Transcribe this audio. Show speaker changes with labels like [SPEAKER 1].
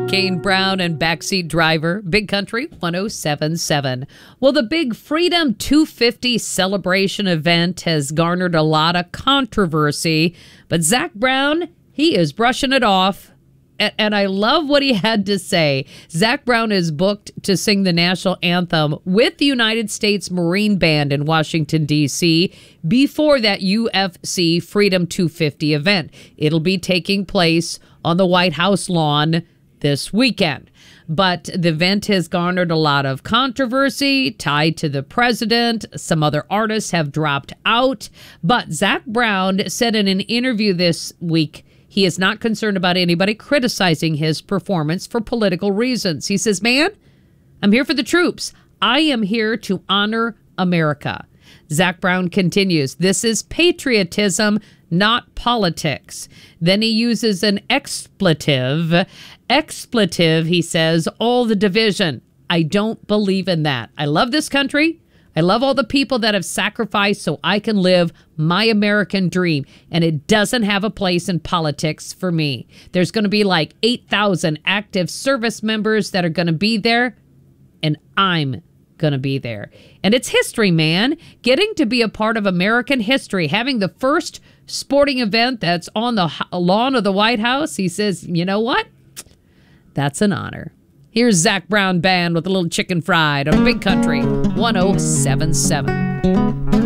[SPEAKER 1] Kane Brown and Backseat Driver, Big Country 107.7. Well, the big Freedom 250 celebration event has garnered a lot of controversy, but Zac Brown, he is brushing it off. And I love what he had to say. Zac Brown is booked to sing the national anthem with the United States Marine Band in Washington, D.C. before that UFC Freedom 250 event. It'll be taking place on the White House lawn this weekend. But the event has garnered a lot of controversy tied to the president. Some other artists have dropped out. But Zac Brown said in an interview this week, he is not concerned about anybody criticizing his performance for political reasons. He says, man, I'm here for the troops. I am here to honor America. Zac Brown continues, this is patriotism, not politics. Then he uses an expletive. Expletive, he says, all the division. I don't believe in that. I love this country. I love all the people that have sacrificed so I can live my American dream, and it doesn't have a place in politics for me. There's going to be like 8,000 active service members that are going to be there, and I'm going to be there. And it's history, man. Getting to be a part of American history, having the first sporting event that's on the lawn of the White House, he says, you know what? That's an honor. Here's Zac Brown Band with a little chicken fried on Big Country 107.7.